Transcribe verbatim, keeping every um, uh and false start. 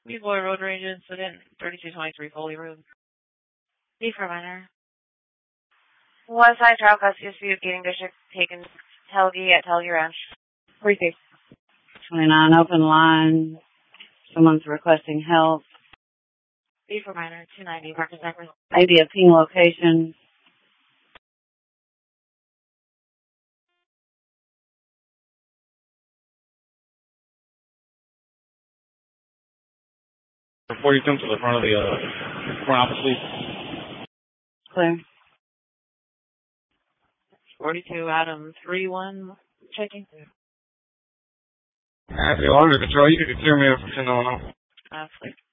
Before Road Rage Incident, thirty-two twenty-three Foley Road. B for minor. Westside Trail Custody Dispute, Gating District, taken Telgi at Telgi Ranch. Briefing. twenty-nine open line. Someone's requesting help. B for minor, two ninety, Marcus Zachary. Maybe a ping location. Before you come to the front of the uh, front office, please. Clear. forty-two Adam three one, checking. Uh, if you're under control, you can clear me up for ten oh one. Absolutely.